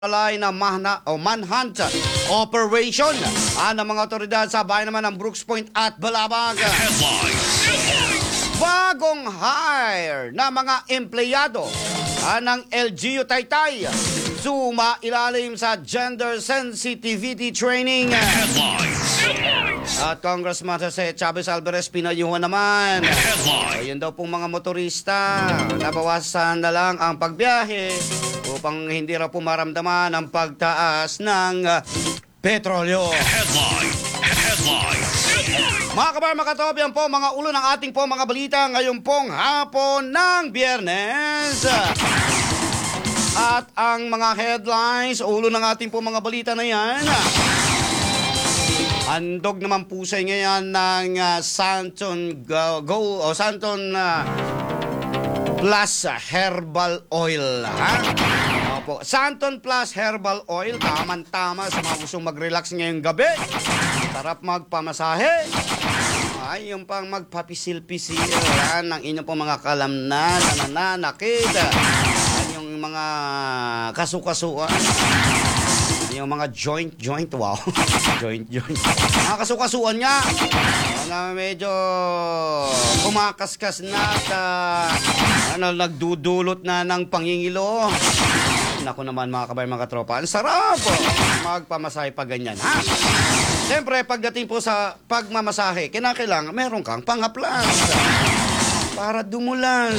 alay na manhunt operation ng mga otoridad sa bayan naman ng Brooks Point at Balabag. Bagong hire na mga empleyado ng LGU Taytay sumailalim sa gender sensitivity training. At Congressman Jose Chavez Alvarez pinayuhan naman. Yun daw pong mga motorista, nabawasan na lang ang pagbiyahe upang hindi raw po maramdaman ang pagtaas ng petrolyo. Mga kabayan, mga katop, yan po mga ulo ng ating po mga balita ngayon pong hapon ng Biyernes. At ang mga headlines, ulo ng ating po mga balita na yan. Handog naman po sa ngayon ng Santon Plus Herbal Oil. Opo, Santon Plus Herbal Oil, tamang-tama sa mga gustong mag-relax ngayong gabi. Sarap magpamasahe. Ay, yung pang magpapisil-pisil ng inyong po mga kalamnan, nananakit. Yung mga kasukasuan. Yung mga joint, wow. joint. Mga kasukasuan niya, na medyo kumakaskas na at nagdudulot na ng pangingilo. Naku naman mga kabayan, mga tropa, ang sarap magpamasahe pag ganyan, ha? Siyempre, pagdating po sa pagmamasahe, kinakailangan meron kang panghaplas para dumulas.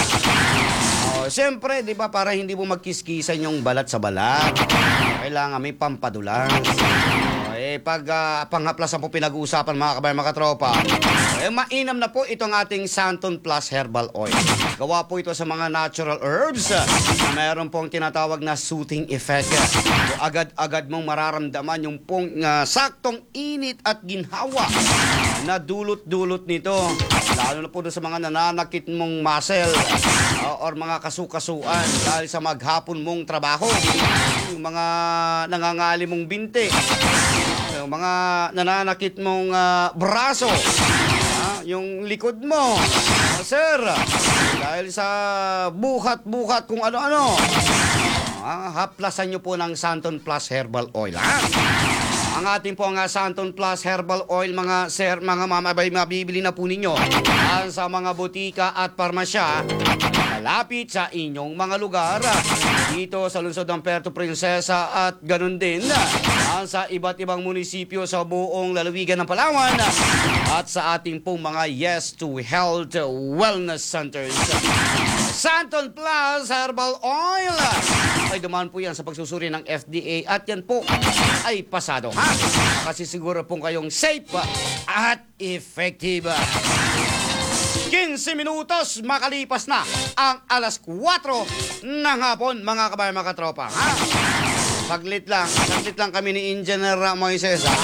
Siyempre, di ba, para hindi mo magkiskisan yung balat sa balat, kailangan may pampadulas. Pag panghaplas po pinag-uusapan mga kabayan, mga tropa, mainam na po itong ating Santon Plus Herbal Oil. Gawa po ito sa mga natural herbs na mayroon pong tinatawag na soothing effect. Agad-agad mong mararamdaman yung pong saktong init at ginhawa na dulot-dulot nito. Lalo na po doon sa mga nananakit mong muscle or mga kasukasuan dahil sa maghapon mong trabaho. Yung mga nangangali mong binti, yung mga nananakit mong braso, yung likod mo, sir, dahil sa buhat-buhat kung ano-ano, haplasan nyo po ng Santon Plus Herbal Oil. Ang ating po ang Santon Plus Herbal Oil, mga sir, mga mamabay, mabibili na po ninyo sa mga butika at parmasya malapit sa inyong mga lugar dito sa lungsod ng Puerto Princesa at ganun din sa iba't ibang munisipyo sa buong lalawigan ng Palawan at sa ating pong mga Yes to Health Wellness Centers. Santon Plus Herbal Oil ay dumaan po yan sa pagsusuri ng FDA at yan po ay pasado, ha? Kasi siguro po kayong safe at effective. 15 minutos makalipas na ang alas 4 ng hapon, mga kabayan, mga tropa, ha? Saglit lang kami ni Engineer Moises, ha?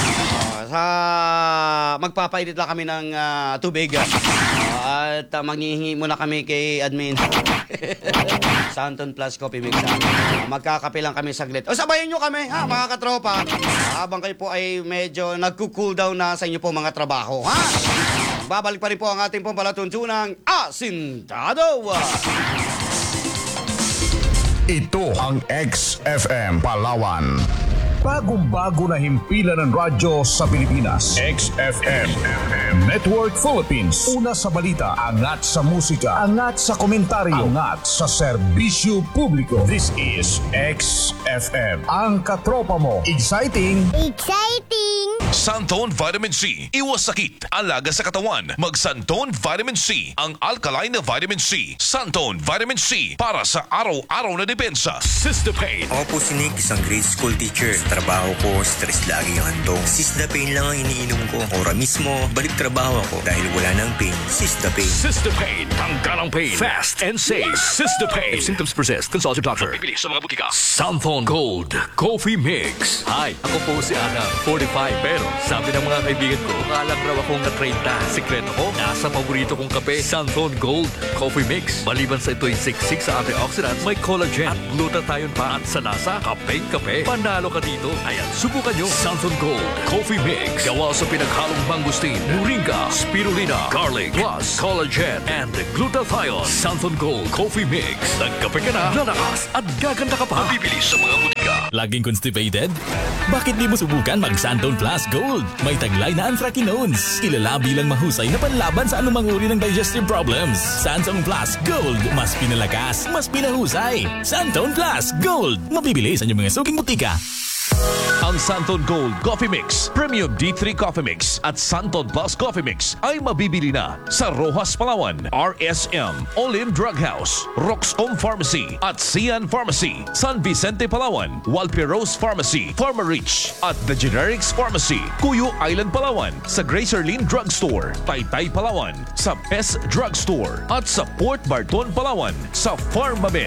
Magpapainit lang kami ng tubig at manghihingi muna kami kay admin Santon Plus Coffee Mix. Magkakape lang kami saglit. O sabayin nyo kami, ha, mga katropa, habang kayo po ay medyo nagko-cool down na sa inyo po mga trabaho, ha? Babalik pa rin po ang ating pong palatuntunang Asintado. Ito ang XFM Palawan. Bagong-bago na himpilan ng radyo sa Pilipinas. XFM Network Philippines. Una sa balita, angat sa musika, angat sa komentaryo, angat sa serbisyo publiko. This is XFM. Ang katropa mo. Exciting! Santon Vitamin C. Iwas sakit, alaga sa katawan. Mag-Santon Vitamin C. Ang alkaline na vitamin C. Santon Vitamin C. Para sa araw-araw na depensa. Sistapain. Ako po si Nick, isang grade school teacher. Sa trabaho ko, stress lagi ang handong. Sistapain lang ang iniinom ko. Ora mismo, balik trabaho ako dahil wala nang pain. Sistapain. Sistapain. Tanggal ang pain. Fast and safe. Sistapain. If symptoms persist, consult your doctor. Bibili sa mga butika. Santon Gold Coffee Mix. Hi, ako po si Ana, 45. Pero sabi ng mga kaibigan ko, kalang raw akong na-30. Sikreto ko, nasa paborito kong kape, Santon Gold Coffee Mix. Maliban sa ito'y siksik sa antioxidants, may collagen at glutathione pa. At sa lasa, kapeng-kape, panalo ka dito. Ayan, subukan nyo Santon Gold Coffee Mix. Gawa sa pinaghalong mangustin, muring moringa, spirulina, garlic, plus collagen, and glutathione. Santon Gold Coffee Mix. Nagkape ka na, lalakas at gaganda ka pa. Bibili sa mga butika. Laging constipated? Bakit di mo subukan mag Santon Plus Gold? May taglay na anthracinones. Kilala bilang mahusay na panlaban sa anumang uri ng digestive problems. Santon Plus Gold. Mas pinalakas, mas pinahusay. Santon Plus Gold. Mabibili sa inyong mga suking butika. Ang Santon Gold Coffee Mix, Premium D3 Coffee Mix at Santon Plus Coffee Mix ay mabibili na sa Rojas, Palawan, RSM, Olim Drug House, Roxcom Pharmacy at Sian Pharmacy, San Vicente, Palawan, Walperos Pharmacy, PharmaRich at The Generics Pharmacy, Cuyo Island, Palawan, sa Gracerlin Drug Store, Taytay, Palawan, sa Best Drug Store at sa Port Barton, Palawan, sa PharmaMed.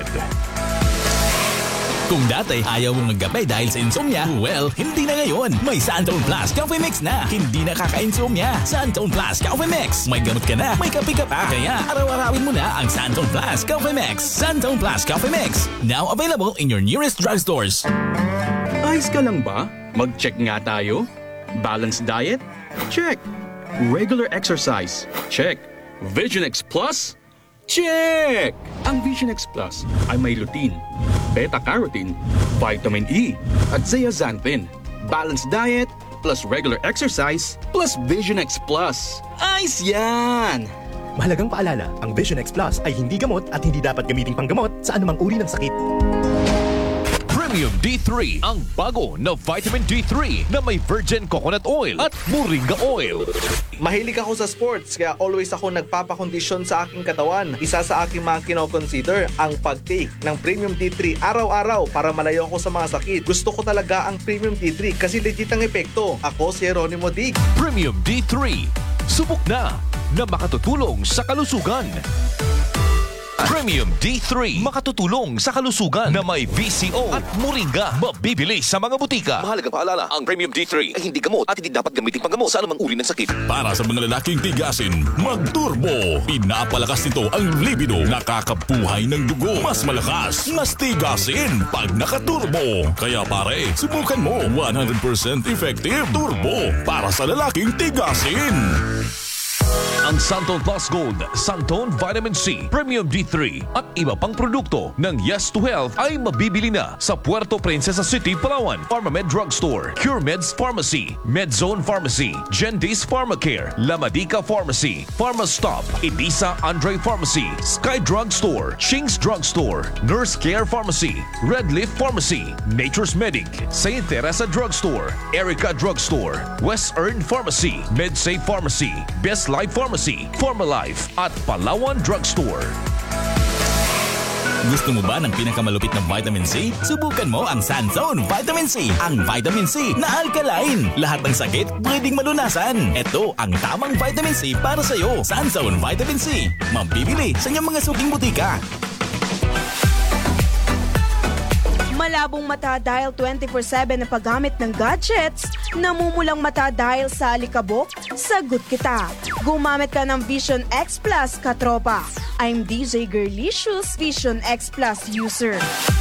Kung dati ayaw mong magkape dahil sa insomnia, well, hindi na ngayon. May Santon Plus Coffee Mix na. Hindi nakaka-insomnia. Santon Plus Coffee Mix. May gamot ka na, may kape ka pa. Kaya araw-arawin mo na ang Santon Plus Coffee Mix. Santon Plus Coffee Mix. Now available in your nearest drugstores. Ayos ka lang ba? Mag-check nga tayo. Balanced diet? Check. Regular exercise? Check. Vision X Plus? Check! Ang Vision X Plus ay may lutein, beta-carotene, vitamin E, at zeaxanthin. Balanced diet plus regular exercise plus Vision X Plus. Ayos yan! Mahalagang paalala, ang Vision X Plus ay hindi gamot at hindi dapat gamiting panggamot sa anumang uri ng sakit. Premium D3, ang bago na vitamin D3 na may virgin coconut oil at moringa oil. Mahilig ako sa sports kaya always ako nagpapakondisyon sa aking katawan. Isa sa aking mga kinoconsider ang pag-take ng Premium D3 araw-araw para malayo ako sa mga sakit. Gusto ko talaga ang Premium D3 kasi legit ang epekto. Ako si Jeronimo Dig. Premium D3, subok na makatutulong sa kalusugan. Premium D3, makatutulong sa kalusugan na may VCO at moringa. Mabibili sa mga butika. Mahalagang paalala, ang Premium D3 ay hindi gamot at hindi dapat gamitin panggamot sa anumang uri ng sakit. Para sa mga lalaking tigasin, mag-turbo. Pinapalakas nito ang libido. Nakakabuhay ng dugo. Mas malakas, mas tigasin pag nakaturbo. Kaya pare, subukan mo. 100% effective turbo para sa lalaking tigasin. Ang Santon Plus Gold, Santon Vitamin C, Premium D3 at iba pang produkto ng Yes to Health ay mabibili na sa Puerto Princesa City, Palawan, PharmaMed Drugstore, CureMeds Pharmacy, MedZone Pharmacy, Gendis Pharmacare, Lamadika Pharmacy, PharmaStop, Ibiza Andre Pharmacy, Sky Drugstore, Ching's Drugstore, Nurse Care Pharmacy, Red Leaf Pharmacy, Nature's Medic, St. Teresa Drugstore, Erica Drugstore, West Earn Pharmacy, MedSafe Pharmacy, Best Life Pharmacy, PharmaLife at Palawan Drugstore. Gusto mo ba ng pinakamalupit na vitamin C? Subukan mo ang Santon Vitamin C. Ang vitamin C na alkaline. Lahat ng sakit pwedeng malunasan. Ito ang tamang vitamin C para sa'yo. Santon Vitamin C. Mabibili sa inyong mga suking butika. Malabong mata dahil 24/7 na paggamit ng gadgets, namumulang mata dahil sa alikabok, sagot kita. Gumamit ka ng Vision X Plus, katropa. I'm DJ Girlicious, Vision X Plus user.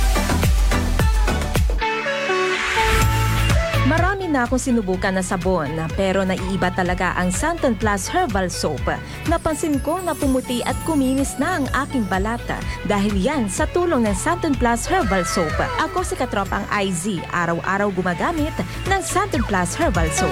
Marami na akong sinubukan na sabon, pero naiiba talaga ang Santon Plus Herbal Soap. Napansin ko na pumuti at kuminis na ang aking balat dahil yan sa tulong ng Santon Plus Herbal Soap. Ako si katropang IZ, araw-araw gumagamit ng Santon Plus Herbal Soap.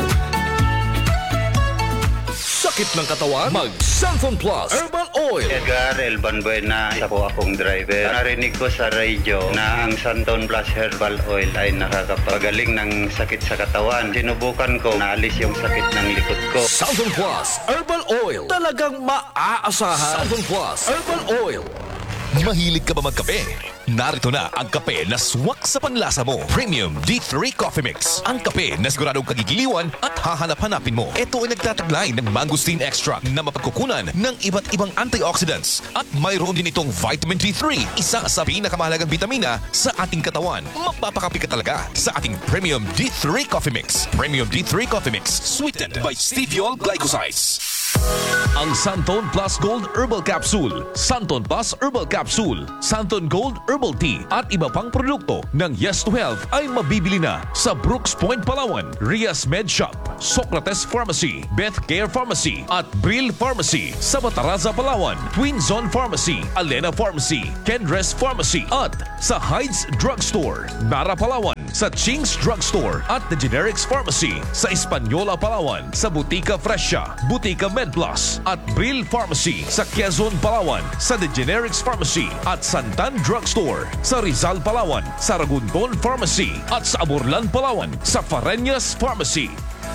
Sakit ng katawan? Mag Santon Plus Herbal Oil. Edgar Elban Buena, isa po akong driver. Narinig ko sa radio na ang Santon Plus Herbal Oil ay nakakapagaling ng sakit sa katawan. Sinubukan ko, naalis yung sakit ng likod ko. Santon Plus Herbal Oil. Talagang maaasahan. Santon Plus Herbal Oil. Mahilig ka ba magkape? Narito na ang kape na swak sa panlasa mo. Premium D3 Coffee Mix. Ang kape na siguradong kagigiliwan at hahanap-hanapin mo. Ito ay nagtataglay ng mangosteen extract na mapagkukunan ng iba't ibang antioxidants. At mayroon din itong vitamin D3, isa sa pinakamahalagang vitamina sa ating katawan. Mapapakapi ka talaga sa ating Premium D3 Coffee Mix. Premium D3 Coffee Mix, sweetened by stevia glycosides. Ang Santon Plus Gold Herbal Capsule, Santon Plus Herbal Capsule, Santon Gold Herbal Tea at iba pang produkto ng Yes to Health ay mabibili na sa Brooks Point, Palawan, Rias Med Shop, Socrates Pharmacy, Beth Care Pharmacy at Brill Pharmacy sa Bataraza, Palawan, Twin Zone Pharmacy, Alena Pharmacy, Kendres Pharmacy at sa Hyde's Drugstore, Nara, Palawan, sa Ching's Drugstore at The Generics Pharmacy sa Hispaniola, Palawan, sa Butika Fresha, Butika MedPlus at Brill Pharmacy sa Quezon, Palawan, sa The Generics Pharmacy at Santan Drugstore sa Rizal, Palawan, sa Ragunton Pharmacy at sa Aburlan, Palawan, sa Fareñas Pharmacy.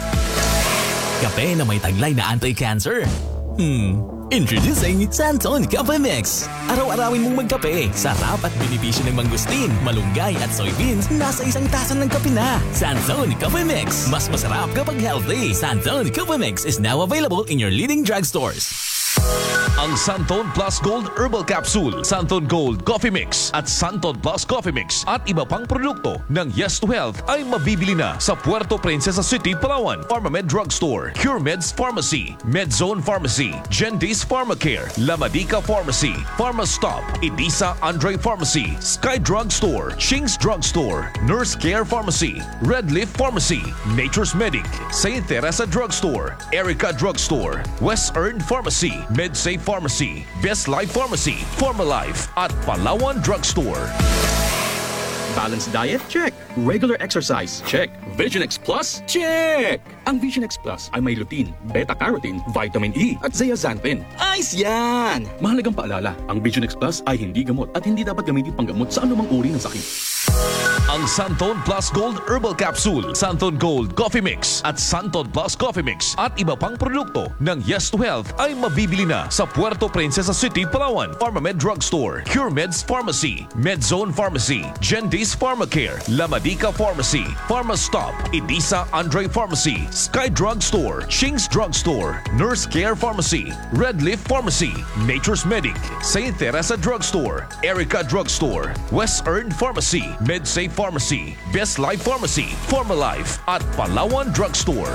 Kape na may taglay na anti-cancer. Introducing Santon Coffee Mix. Araw-arawin mong magkape. Sarap at benepisyo ng mangustin, malunggay at soybeans nasa isang tasa ng kape na. Santon Coffee Mix. Mas masarap kapag healthy. Santon Coffee Mix is now available in your leading drugstores. Ang Santon Plus Gold Herbal Capsule, Santon Gold Coffee Mix at Santon Plus Coffee Mix at iba pang produkto ng Yes to Health ay mabibili na sa Puerto Princesa City, Palawan, Pharmamed Drugstore, CureMeds Pharmacy, Medzone Pharmacy, Gendis Pharmacare, Lamadika Pharmacy, Pharmastop, Edisa Andre Pharmacy, Sky Drugstore, Ching's Drugstore, Nurse Care Pharmacy, Red Leaf Pharmacy, Nature's Medic, St. Teresa Drugstore, Erica Drugstore, West Earn Pharmacy, MedSafe Pharmacy, Best Life Pharmacy, Formalife at Palawan Drugstore. Balanced diet? Check. Regular exercise? Check. Vision X Plus? Check! Ang Vision X Plus ay may lutein, beta-carotene, vitamin E at zeaxanthin. Ayos yan! Mahalagang paalala, ang Vision X Plus ay hindi gamot at hindi dapat gamitin panggamot sa anumang uri ng sakit. Ang Santon Plus Gold Herbal Capsule, Santon Gold Coffee Mix at Santon Plus Coffee Mix at iba pang produkto ng Yes to Health ay mabibili na sa Puerto Princesa City, Palawan, Pharmamed Drugstore, CureMeds Pharmacy, Medzone Pharmacy, Gendis Pharmacare, Lamadika Pharmacy, Pharmastop, Edisa Andre Pharmacy, Sky Drugstore, Ching's Drugstore, Nurse Care Pharmacy, Red Leaf Pharmacy, Nature's Medic, St. Teresa Drugstore, Erica Drugstore, West Earn Pharmacy, MedSafe Pharmacy, Best Life Pharmacy, Formalife at Palawan Drugstore.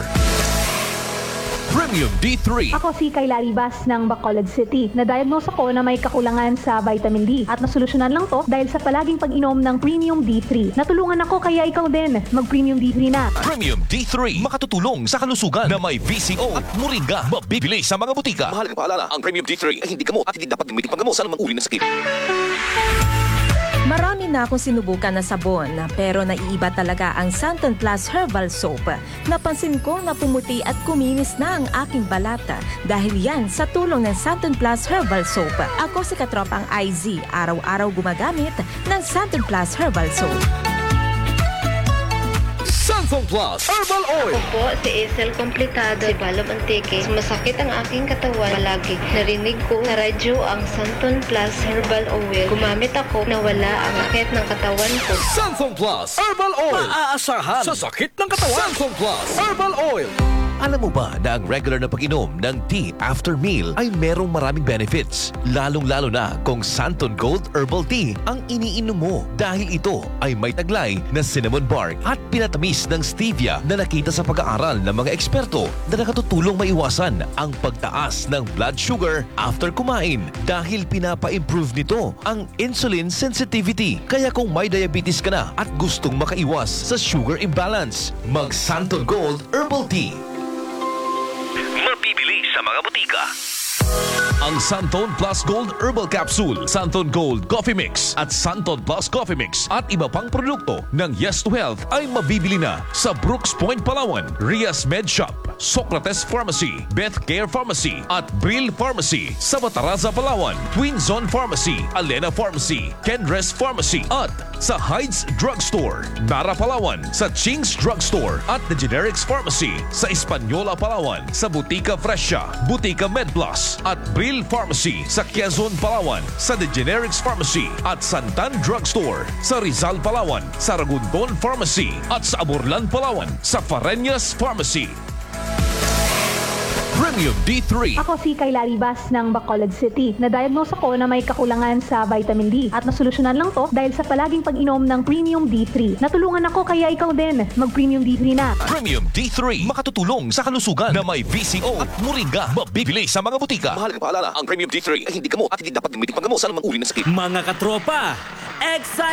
Premium D3. Ako si Kayla Ribas ng Bacolod City. Na-diagnose ako na may kakulangan sa vitamin D at nasolusyonan lang to dahil sa palaging pag-inom ng Premium D3. Natulungan ako kaya ikaw din mag-Premium D3 na. Premium D3 makatutulong sa kalusugan na may VCO at moringa. Mabibili sa mga butika. Mahalagang paalala, ang Premium D3 ay hindi gamot at hindi dapat gamitin panggamot sa anumang uri ng sakit. Marami na akong sinubukan na sabon, pero naiiba talaga ang Santon Plus Herbal Soap. Napansin ko na pumuti at kuminis na ang aking balata dahil yan sa tulong ng Santon Plus Herbal Soap. Ako si Katropang IZ, araw-araw gumagamit ng Santon Plus Herbal Soap. Santon Plus Herbal Oil. Ako po si Isel Complicado, si Balo Antique. Masakit ang aking katawan palagi. Narinig ko sa radyo ang Santon Plus Herbal Oil. Gumamit ako na wala ang sakit ng katawan ko. Santon Plus Herbal Oil. Maaasahan sa sakit ng katawan. Santon Plus Herbal Oil. Alam mo ba na ang regular na pag-inom ng tea after meal ay merong maraming benefits? Lalong-lalo na kung Santon Gold Herbal Tea ang iniinom mo dahil ito ay may taglay na cinnamon bark at pinatamis ng stevia na nakita sa pag-aaral ng mga eksperto na nakatutulong maiwasan ang pagtaas ng blood sugar after kumain dahil pinapa-improve nito ang insulin sensitivity. Kaya kung may diabetes ka na at gustong makaiwas sa sugar imbalance, mag-Santon Gold Herbal Tea. Mabibili sa mga butika. Ang Santon Plus Gold Herbal Capsule, Santon Gold Coffee Mix at Santon Plus Coffee Mix at iba pang produkto ng Yes to Health ay mabibili na sa Brooks Point, Palawan, Rias Med Shop, Socrates Pharmacy, Beth Care Pharmacy at Brill Pharmacy sa Bataraza, Palawan, Twin Zone Pharmacy, Alena Pharmacy, Kendres Pharmacy at sa Hyde's Drugstore, Nara, Palawan, sa Ching's Drugstore at The Generics Pharmacy sa Hispaniola, Palawan, sa Butika Fresha, Butika MedPlus at Brill Pharmacy sa Quezon, Palawan, sa The Generics Pharmacy at Santan Drugstore sa Rizal, Palawan, sa Ragunton Pharmacy at sa Aburlan, Palawan, sa Fareñas Pharmacy. Premium D3. Ako si Kayla Ribas ng Bacolod City. Na-diagnose ako na may kakulangan sa vitamin D at nasolusyonan lang to dahil sa palaging pag-inom ng Premium D3. Natulungan ako kaya ikaw din. Mag-Premium D3 na. Premium D3. Makatutulong sa kalusugan na may VCO at moringa. Mabibili sa mga butika. Mahalagang paalala, ang Premium D3 ay hindi gamot at hindi dapat gamitin panggamot sa anumang uri ng sakit. Mga katropa, excited